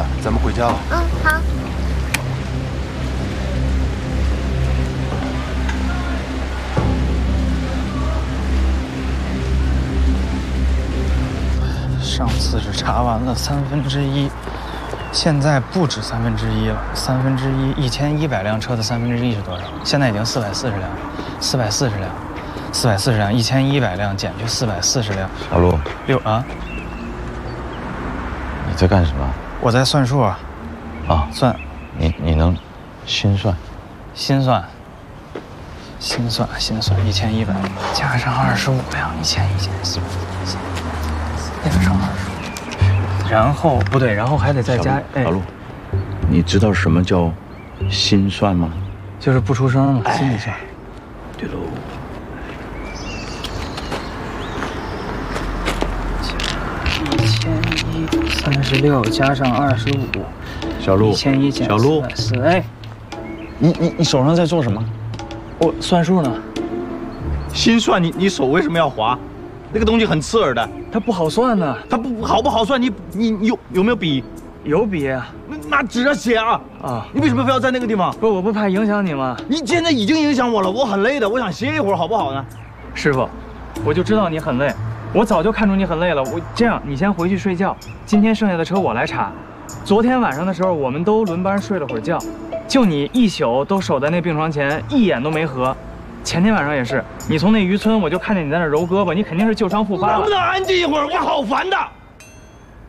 了，咱们回家了。 嗯，好。 上次是查完了1/3，现在不止1/3了，1/3，1100辆车的1/3是多少？现在已经440辆，440辆，1100辆减去440辆。 小陆 6啊？ 你在干什么？ 我在算数啊。 啊， 算。 你能心算，1100加上25辆，1100 加上25，然后不对，然后还得再加。 小陆，你知道什么叫心算吗？ 就是不出声嘛，心里算。 对喽。 1136加上25， 小陆 ，1100减小陆 440。哎， 你手上在做什么？ 我算数呢。 心算，你手为什么要滑？那个东西很刺耳的， 它不好算呢。 它不好算？你有没有笔？ 有笔啊。 拿纸上写啊！ 啊， 你为什么非要在那个地方？ 不，我不怕影响你吗？ 你现在已经影响我了，我很累的，我想歇一会儿，好不好呢？ 师傅，我就知道你很累，我早就看出你很累了。我这样，你先回去睡觉，今天剩下的车我来查。昨天晚上的时候，我们都轮班睡了会儿觉，就你一宿都守在那病床前，一眼都没合。前天晚上也是，你从那渔村我就看见你在那揉胳膊，你肯定是旧伤复发了。 能不能安静一会儿？我好烦的。